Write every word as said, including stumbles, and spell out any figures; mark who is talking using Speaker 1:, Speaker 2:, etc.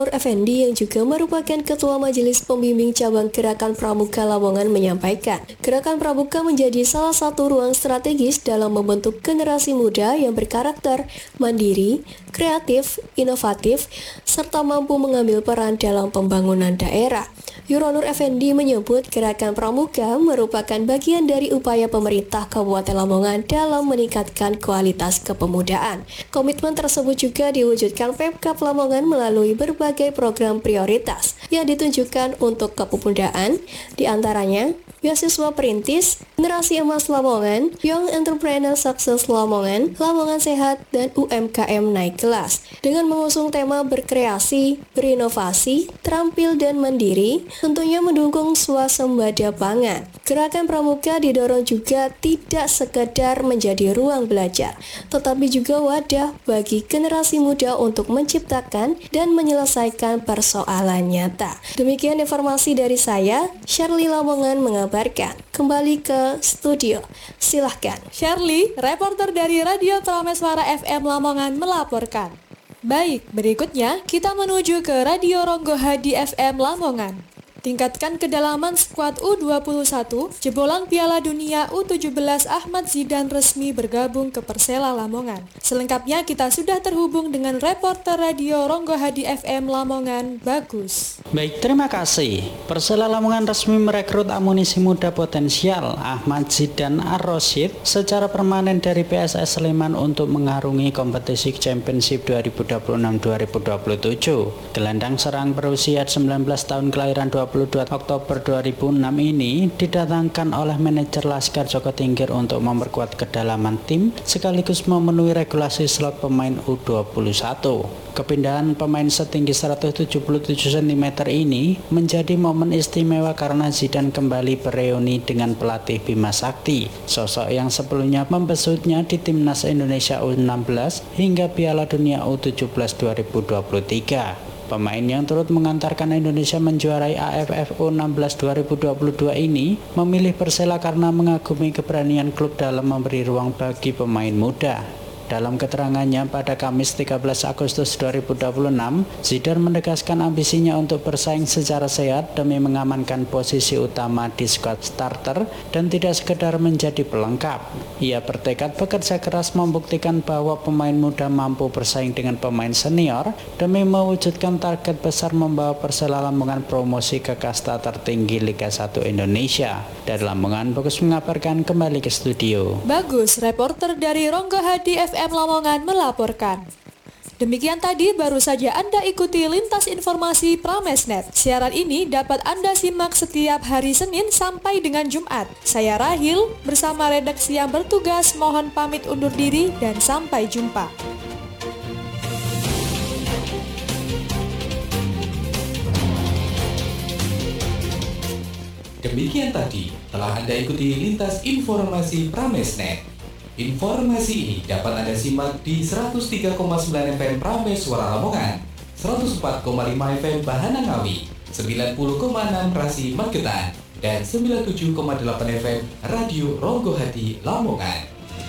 Speaker 1: Nur Effendi yang juga merupakan Ketua Majelis Pembimbing Cabang Gerakan Pramuka Lamongan menyampaikan, Gerakan Pramuka menjadi salah satu ruang strategis dalam membentuk generasi muda yang berkarakter, mandiri, kreatif, inovatif, serta mampu mengambil peran dalam pembangunan daerah. Nur Effendi menyebut Gerakan Pramuka merupakan bagian dari upaya pemerintah Kabupaten Lamongan dalam meningkatkan kualitas kepemudaan. Komitmen tersebut juga diwujudkan Pemkab Lamongan melalui berbagai program prioritas yang ditunjukkan untuk kepemudaan, diantaranya Beasiswa Perintis, Generasi Emas Lamongan, Young Entrepreneur Success Lamongan, Lamongan Sehat, dan U M K M Naik Kelas. Dengan mengusung tema berkreasi, berinovasi, terampil, dan mandiri, tentunya mendukung swasembada pangan. Gerakan Pramuka didorong juga tidak sekedar menjadi ruang belajar, tetapi juga wadah bagi generasi muda untuk menciptakan dan menyelesaikan persoalan nyata. Demikian informasi dari saya, Shirley Lamongan mengabarkan. Kembali ke studio, silahkan.
Speaker 2: Shirley, reporter dari Radio Prameswara F M Lamongan melaporkan. Baik, berikutnya kita menuju ke Radio Ronggo Hadi F M Lamongan. Tingkatkan kedalaman skuad U dua puluh satu, jebolan Piala Dunia U tujuh belas Ahmad Zidane resmi bergabung ke Persela Lamongan. Selengkapnya kita sudah terhubung dengan reporter Radio Ronggo Hadi F M Lamongan, Bagus.
Speaker 3: Baik, terima kasih. Persela Lamongan resmi merekrut amunisi muda potensial Ahmad Zidane Ar-Rasyid secara permanen dari P S S Sleman untuk mengarungi kompetisi Championship dua ribu dua puluh enam dua ribu dua puluh tujuh. Gelandang serang berusia sembilan belas tahun kelahiran dua puluh dua Oktober dua ribu enam ini didatangkan oleh manajer Laskar Joko Tingkir untuk memperkuat kedalaman tim sekaligus memenuhi regulasi slot pemain U dua puluh satu. Kepindahan pemain setinggi seratus tujuh puluh tujuh sentimeter ini menjadi momen istimewa karena Zidane kembali bereuni dengan pelatih Bima Sakti, sosok yang sebelumnya membesutnya di Timnas Indonesia U enam belas hingga Piala Dunia U tujuh belas dua ribu dua puluh tiga. Pemain yang turut mengantarkan Indonesia menjuarai A F F U enam belas dua ribu dua puluh dua ini memilih Persela karena mengagumi keberanian klub dalam memberi ruang bagi pemain muda. Dalam keterangannya pada Kamis tiga belas Agustus dua ribu dua puluh enam, Zidane menegaskan ambisinya untuk bersaing secara sehat demi mengamankan posisi utama di skuad starter dan tidak sekedar menjadi pelengkap. Ia bertekad bekerja keras membuktikan bahwa pemain muda mampu bersaing dengan pemain senior demi mewujudkan target besar membawa Persela Lamongan promosi ke kasta tertinggi Liga satu Indonesia. Dari Lamongan, Bagus mengabarkan, kembali ke studio.
Speaker 2: Bagus, reporter dari Ronggo Hadi F M Lamongan melaporkan. Demikian tadi baru saja Anda ikuti Lintas Informasi Pramesnet. Siaran ini dapat Anda simak setiap hari Senin sampai dengan Jumat. Saya Rahil bersama redaksi yang bertugas mohon pamit undur diri dan sampai jumpa.
Speaker 4: Demikian tadi telah Anda ikuti Lintas Informasi Pramesnet. Informasi ini dapat Anda simak di seratus tiga koma sembilan F M Prameswara Lamongan, seratus empat koma lima F M Bahana Ngawi, sembilan puluh koma enam Rasi Magetan, dan sembilan puluh tujuh koma delapan F M Radio Ronggo Hadi Lamongan.